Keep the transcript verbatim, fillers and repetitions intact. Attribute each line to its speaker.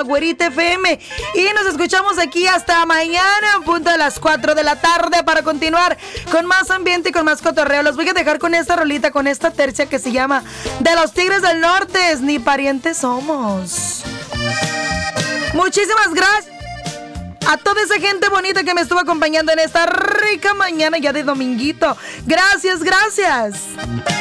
Speaker 1: Güerita F M. Y nos escuchamos aquí hasta mañana, a punto de las cuatro de la tarde, para continuar con más ambiente y con más cotorreo. Los voy a dejar con esta rolita, con esta tercia que se llama De los Tigres del Norte, Ni Parientes Somos. Muchísimas gracias a toda esa gente bonita que me estuvo acompañando en esta rica mañana ya de dominguito. Gracias, gracias.